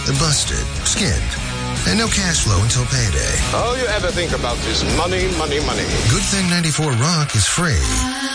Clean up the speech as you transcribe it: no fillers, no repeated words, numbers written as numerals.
busted, skinned, and no cash flow until payday. All you ever think about is money, money, money. Good Thing 94 Rock is free.